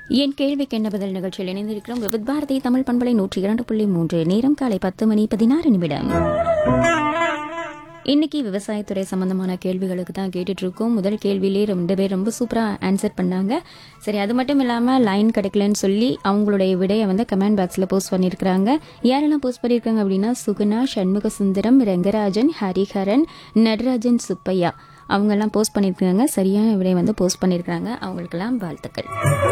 என் கேள்விக்கு என்ன பதில் நிகழ்ச்சியில் இணைந்திருக்கிறோம். விவித் பாரதி தமிழ் பண்பலை 102.3 நேரம் காலை 10:16. இன்னைக்கு விவசாயத்துறை சம்பந்தமான கேள்விகளுக்கு தான் கேட்டுட்டு இருக்கோம். முதல் கேள்வியிலே 2 பேர் ரொம்ப சூப்பரா ஆன்சர் பண்ணாங்க. சரி, அது மட்டும் இல்லாம லைன் கிடைக்கலன்னு சொல்லி அவங்களுடைய விடையை கமெண்ட் பாக்ஸ்ல போஸ்ட் பண்ணிருக்காங்க. யாரெல்லாம் போஸ்ட் பண்ணிருக்காங்க அப்படின்னா சுகுணா, சண்முக சுந்தரம், ரங்கராஜன், ஹரிஹரன், நடராஜன், சுப்பையா அவங்கெல்லாம் போஸ்ட் பண்ணியிருக்காங்க. சரியான விடை போஸ்ட் பண்ணியிருக்காங்க. அவங்களுக்கெல்லாம் வாழ்த்துக்கள்.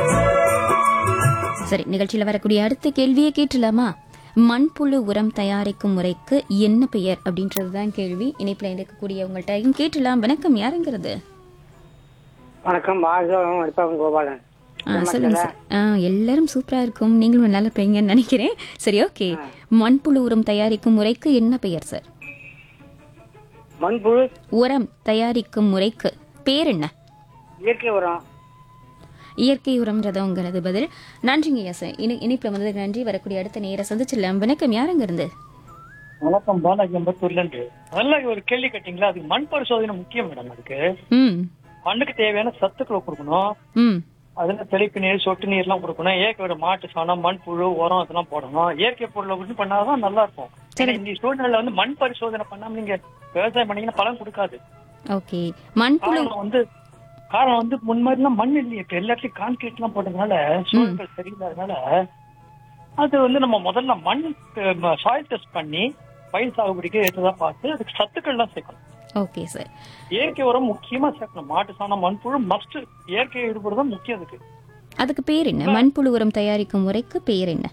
சரி, நிகழ்ச்சியில் வரக்கூடிய அடுத்த கேள்வியை கேட்டலாமா? மண்புழு உரம் தயாரிக்கும் முறைக்கு என்ன பெயர் அப்படின்றதுதான் கேள்வி. இணைப்பில் இருக்கக்கூடிய உங்கள்கிட்ட கேட்டலாம். வணக்கம், யாருங்கிறது? வணக்கம், கோபாலன். சொல்லுங்க சார். எல்லாரும் சூப்பரா இருக்கும். நீங்களும் நல்லா இருப்பீங்கன்னு நினைக்கிறேன். சரி, ஓகே. மண்புழு உரம் தயாரிக்கும் முறைக்கு என்ன பெயர் சார்? மண்புழு உரம் தயாரிக்கும் முறைக்கு பேர் என்ன? இயற்கை உரம். இயற்கை உரம்ன்றது உங்களது பதில். நன்றிங்க சார். இணைப்புல வந்ததுக்கு நன்றி. வரக்கூடிய அடுத்த நேர சந்திச்சிடலாம். வணக்கம், யாருங்க இருந்து? வணக்கம், பாலாஜி அம்பத்தூர்ல இருந்து. நல்ல ஒரு கேள்வி கேட்டீங்களா? அதுக்கு மண் பரிசோதனை முக்கியம் மேடம். அதுக்கு மண்ணுக்கு தேவையான சத்துக்களை கொடுக்கணும். அதுல தெளிப்பு நீர், சொட்டு நீர் எல்லாம் கொடுக்கணும். இயற்கை மாட்டு சாணம், மண் புழு, உரம் அதெல்லாம் போடணும். இயற்கை பொருளை விட்டு பண்ணாதான் நல்லா இருக்கும். இந்த சூழ்நிலை மண் பரிசோதனை பண்ணாம நீங்க விவசாயம் பண்ணீங்கன்னா பலன் கொடுக்காது. ஓகே. மண்புழு காரணம் முன்மாதிரிலாம் மண் இல்லையே. இப்ப எல்லாத்தையும் கான்கிரீட் எல்லாம் போட்டதுனால சூழல்கள் சரியில்லாதனால அது நம்ம முதல்ல மண் சாயில் டெஸ்ட் பண்ணி பயிர் சாகுபடிக்கு ஏற்றதா பார்த்து அதுக்கு சத்துக்கள் எல்லாம் சேர்க்கணும். Okay sir. இயற்கை உரம் முக்கியமா சேர்க்கணும். மாட்டு சாணம், மண்புழு மஸ்ட். இயற்கை ஈடுபடுதான் முக்கியம். அதுக்கு பேர் என்ன? மண்புழு உரம் தயாரிக்கும் முறைக்கு பேர் என்ன?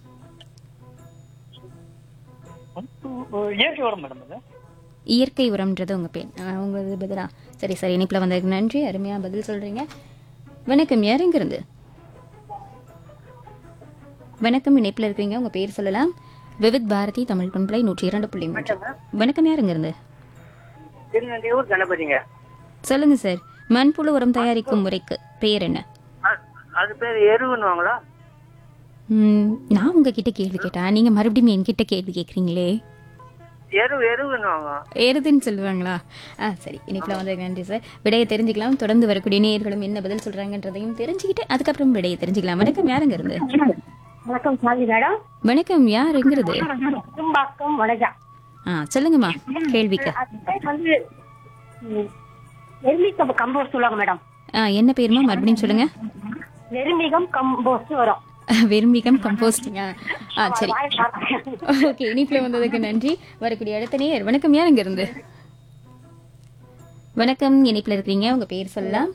இயற்கை உரம் மேடம். அது இயற்கை உரம்ன்றது உங்க பேர், உங்களது பதிலா? சரி சரி, இணைப்புல வந்ததுக்கு நன்றி. அருமையா பதில் சொல்றீங்க. வணக்கம், யாருங்க இருந்து? வணக்கம், இணைப்புல இருக்கீங்க. உங்க பேர் சொல்லலாம். விவித் பாரதி தமிழ் பண்பலை 102.3. வணக்கம், யாருங்க இருந்து? திருநெல்வேலூர் கணபதிங்க. சொல்லுங்க சார். மண்புழு உரம் தயாரிக்கும் முறைக்கு பேர் என்ன? அது பேர் எருவுன்னுவாங்களா? நான் உங்ககிட்ட கேள்வி கேட்டேன், நீங்க மறுபடியும் என்கிட்ட கேள்வி கேக்குறீங்களே. எருதுன்னு சொல்லுவாங்களா? சரி, இன்னைக்குல வந்ததுக்கு நன்றி சார். விடையை தெரிஞ்சுக்கலாம். தொடர்ந்து வரக்கூடிய நேயர்களும் என்ன பதில் சொல்றாங்கன்றதையும் தெரிஞ்சுக்கிட்டு அதுக்கப்புறம் விடையை தெரிஞ்சுக்கலாம். வணக்கம், யாருங்க இருந்து? வணக்கம் சாந்தி மேடம். வணக்கம், யாருங்கிறது? சொல்லுங்கம்மா கேள்விக்கு. வெர்மிகம் கம்போஸ்ட் சொல்லுவாங்க மேடம். என்ன பேருமா? மறுபடியும் சொல்லுங்க. வெர்மிகம் கம்போஸ்ட் வரும். வெர்மிகம் கம்போஸ்டிங்கா? சரி, ஓகே. இனிப்புல வந்ததுக்கு நன்றி. வரக்கூடிய அடுத்த நேயர். வணக்கம், யாருங்க இருந்து? வணக்கம், இனிப்புல இருக்கீங்க. உங்க பேர் சொல்லலாம்.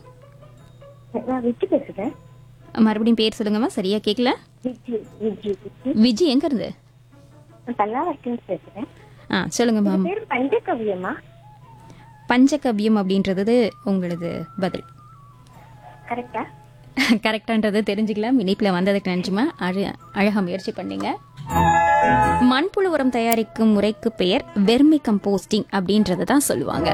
மறுபடியும் பேர் சொல்லுங்கம்மா, சரியா கேக்கல. விஜி, எங்க இருந்து? சொல்லுங்க மேம். பஞ்சகவ்யமா? பஞ்சகவ்யம் அப்படின்றது உங்களது பதில் கரெக்டா? கரெக்டான்றது தெரிஞ்சுக்கலாம். இணைப்புல வந்ததுக்கு நன்றிமா. அழகா முயற்சி பண்ணீங்க. மண்புழு உரம் தயாரிக்கும் முறைக்கு பெயர் வெர்மி கம்போஸ்டிங் அப்படின்றது தான் சொல்லுவாங்க.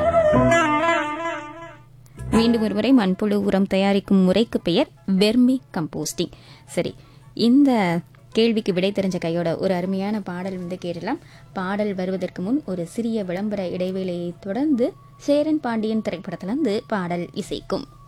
மீண்டும் ஒரு முறை, மண்புழு உரம் தயாரிக்கும் முறைக்கு பெயர் வெர்மி கம்போஸ்டிங். சரி, இந்த கேள்விக்கு விடை தெரிஞ்ச கையோட ஒரு அருமையான பாடல் கேட்டலாம். பாடல் வருவதற்கு முன் ஒரு சிறிய விளம்பர இடைவேளையை தொடர்ந்து சேரன் பாண்டியன் திரைப்படத்திலிருந்து பாடல் இசைக்கும்.